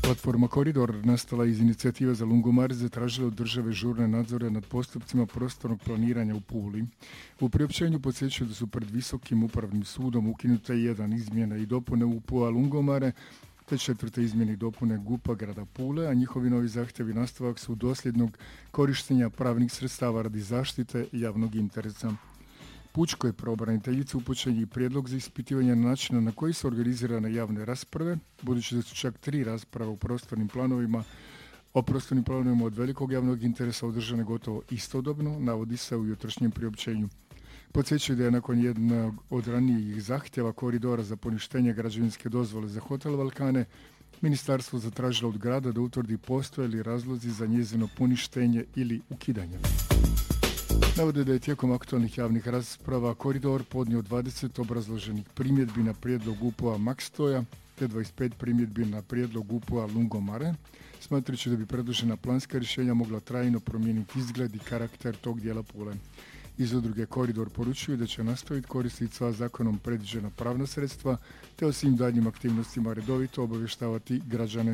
Platforma Koridor nastala iz inicijative za Lungomare zatražila od države žurne nadzore nad postupcima prostornog planiranja u Puli. U priopćenju podsjećaju da su pred Visokim upravnim sudom ukinute jedan izmjene i dopune UPU-a Lungomare te 4. izmjene i dopune GUP-a grada Pule, a njihovi novi zahtjevi nastavak su dosljednog korištenja pravnih sredstava radi zaštite javnog interesa. Pučkoj pravobraniteljici upućen je i prijedlog za ispitivanje načina na koji su organizirane javne rasprave, budući da su čak 3 rasprave o prostornim planovima od velikog javnog interesa održane gotovo istodobno, navodi se u jutrošnjem priopćenju. Podsjećaju da je nakon jednog od ranijih zahtjeva koridora za poništenje građevinske dozvole za hotel Balkane, ministarstvo zatražilo od grada da utvrdi postoje li razlozi za njezino poništenje ili ukidanje. Navode da je tijekom aktualnih javnih rasprava koridor podnio 20 obrazloženih primjedbi na prijedlog UPU-a Makstoja te 25 primjedbi na prijedlog UPU-a Lungomare, smatrajući da bi predložena planska rješenja mogla trajno promijeniti izgled i karakter tog dijela Pule. Iz udruge Koridor poručuju da će nastaviti koristiti sva zakonom predviđena pravna sredstva te o svim daljnjim aktivnostima redovito obavještavati građane.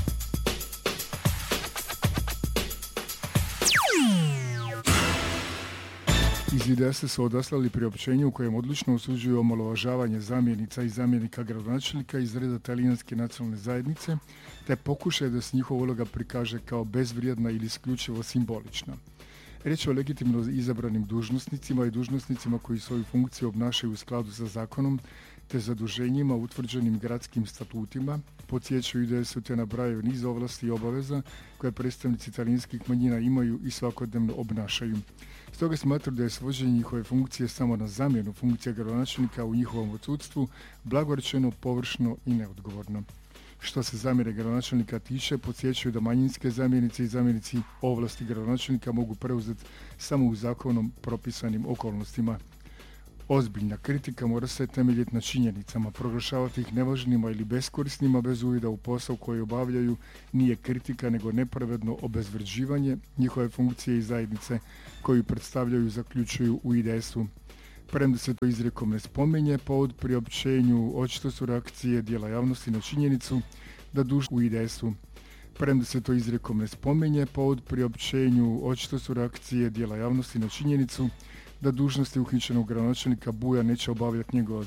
Iz IDS-a su odaslali priopćenje u kojem odlično osuđuju omalovažavanje zamjenica i zamjenika gradonačelnika iz reda talijanske nacionalne zajednice, te pokušaj da se njihova uloga prikaže kao bezvrijedna ili isključivo simbolična. Riječ je o legitimno izabranim dužnosnicima i dužnosnicima koji svoju funkciju obnašaju u skladu sa zakonom te zaduženjima utvrđenim gradskim statutima, podsjećaju IDS-u te nabrajaju niz ovlasti i obaveza koje predstavnici talijanskih manjina imaju i svakodnevno obnašaju. Stoga smatram da je svođenje njihove funkcije samo na zamjenu funkcije gradonačelnika u njihovom odsudstvu blagorečeno, površno i neodgovorno. Što se zamjene gradonačelnika tiče, podsjećaju da manjinske zamjenice i zamjenici ovlasti gradonačelnika mogu preuzeti samo u zakonom propisanim okolnostima. Ozbiljna kritika mora se temeljiti na činjenicama, proglašavati ih nevažnima ili beskorisnima bez uvida u posao koji obavljaju nije kritika nego nepravedno obezvrjeđivanje njihove funkcije i zajednice koju predstavljaju, zaključuju u IDS-u. Premda se to izrijekom ne spominje, povod priopćenju očito su reakcije dijela javnosti na činjenicu da u IDS-u. Premda se to izrijekom ne spominje, povod priopćenju očito su reakcije dijela javnosti na činjenicu da dužnosti uhićenog gradonačelnika Buja neće obavljati njegova